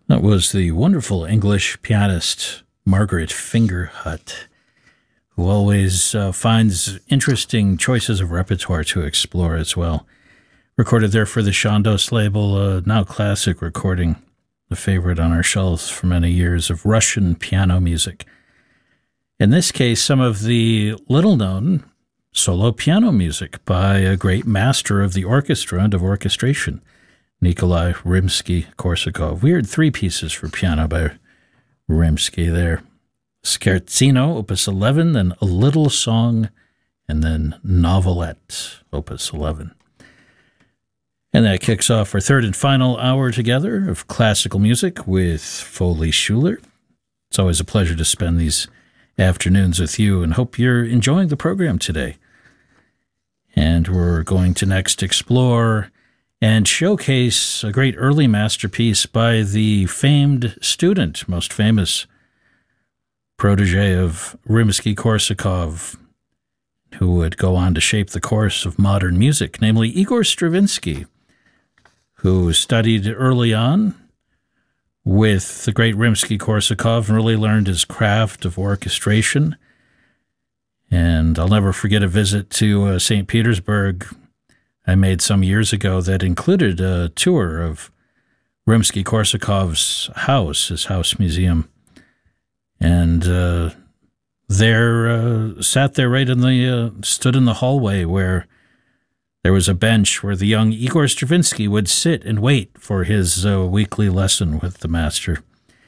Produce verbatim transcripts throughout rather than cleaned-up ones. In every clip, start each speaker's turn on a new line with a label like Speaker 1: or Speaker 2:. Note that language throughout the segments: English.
Speaker 1: That was the wonderful English pianist Margaret Fingerhut, who always uh, finds interesting choices of repertoire to explore as well. Recorded there for the Chandos label, a now classic recording, a favorite on our shelves for many years, of Russian piano music. In this case, some of the little-known solo piano music by a great master of the orchestra and of orchestration, Nikolai Rimsky-Korsakov. We heard three pieces for piano by Rimsky there. Scherzino, Opus eleven, then A Little Song, and then Novelette, Opus eleven. And that kicks off our third and final hour together of classical music with Foley Schuler. It's always a pleasure to spend these afternoons with you, and hope you're enjoying the program today. And we're going to next explore and showcase a great early masterpiece by the famed student, most famous protege of Rimsky-Korsakov, who would go on to shape the course of modern music, namely Igor Stravinsky, who studied early on with the great Rimsky-Korsakov and really learned his craft of orchestration. And I'll never forget a visit to uh, Saint Petersburg I made some years ago that included a tour of Rimsky-Korsakov's house, his house museum. And uh, there, uh, sat there right in the, uh, stood in the hallway where there was a bench where the young Igor Stravinsky would sit and wait for his uh, weekly lesson with the master.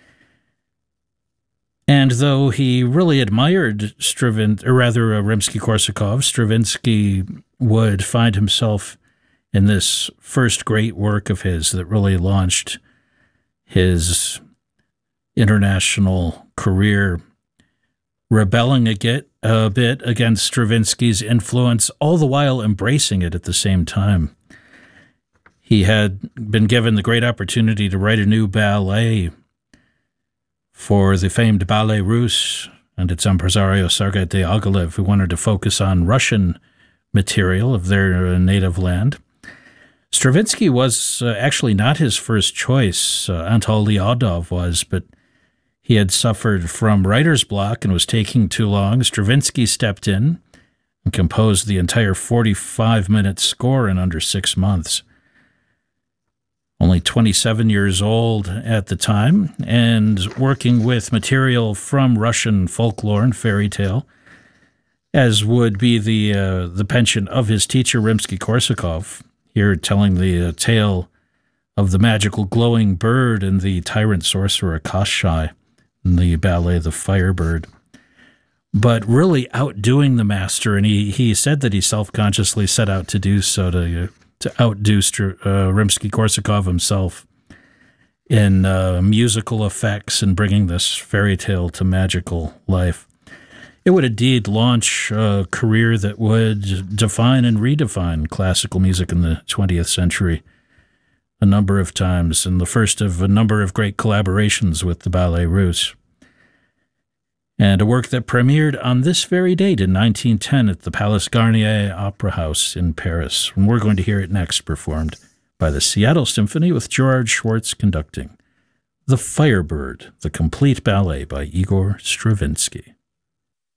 Speaker 1: And though he really admired Stravin, or rather uh, Rimsky-Korsakov, Stravinsky would find himself in this first great work of his that really launched his international career, rebelling a bit, a bit against Stravinsky's influence, all the while embracing it at the same time. He had been given the great opportunity to write a new ballet for the famed Ballet Russe and its impresario Sergei Diaghilev, who wanted to focus on Russian material of their native land. Stravinsky was uh, actually not his first choice. Uh, Anatol Lyadov was, but he had suffered from writer's block and was taking too long. Stravinsky stepped in and composed the entire forty-five minute score in under six months. Only twenty-seven years old at the time, and working with material from Russian folklore and fairy tale, as would be the uh, the penchant of his teacher Rimsky-Korsakov, here telling the uh, tale of the magical glowing bird and the tyrant sorcerer Koschei in the ballet The Firebird. But really outdoing the master, and he, he said that he self-consciously set out to do so, to, to outdo uh, Rimsky-Korsakov himself in uh, musical effects and bringing this fairy tale to magical life. It would indeed launch a career that would define and redefine classical music in the twentieth century a number of times, and the first of a number of great collaborations with the Ballet Russe. And a work that premiered on this very date in nineteen ten at the Palace Garnier Opera House in Paris. And we're going to hear it next performed by the Seattle Symphony with Gerard Schwartz conducting The Firebird, the complete ballet by Igor Stravinsky.